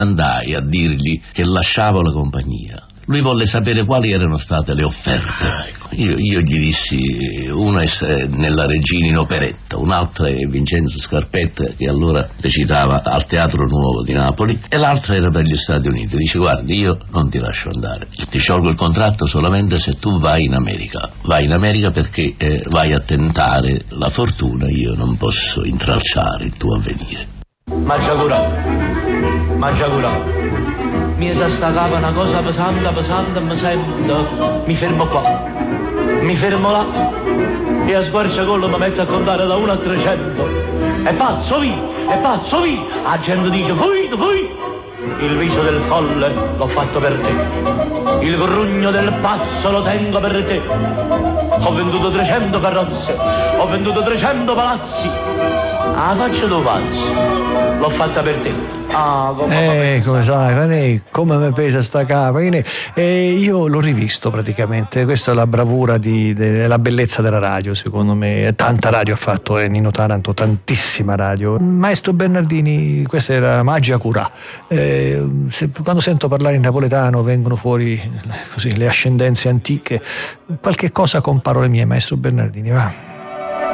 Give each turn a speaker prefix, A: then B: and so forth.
A: Andai a dirgli che lasciavo la compagnia. Lui volle sapere quali erano state le offerte. Io gli dissi, una è nella Regina in operetta, un'altra è Vincenzo Scarpetta, che allora recitava al Teatro Nuovo di Napoli, e l'altra era per gli Stati Uniti. Dice, guardi, io non ti lascio andare, ti sciolgo il contratto solamente se tu vai in America. Vai in America perché vai a tentare la fortuna, io non posso intralciare il tuo avvenire.
B: Mangiagura. Mi staccava una cosa pesante, mi sento, mi fermo qua, mi fermo là, e a squarciagola mi metto a contare da 1 a 300, e pazzo via, la gente dice, fui, il viso del folle l'ho fatto per te, il grugno del pazzo lo tengo per te, ho venduto 300 carrozze, ho venduto 300 palazzi, la faccia do pazzo, l'ho fatta per te.
C: Come sai, come mi pesa sta capa. Io l'ho rivisto praticamente. Questa è la bravura della bellezza della radio, secondo me. Tanta radio ha fatto Nino Taranto, tantissima radio. Maestro Bernardini, questa era Magia Curà. Quando sento parlare in napoletano vengono fuori così le ascendenze antiche. Qualche cosa con parole mie, Maestro Bernardini, va.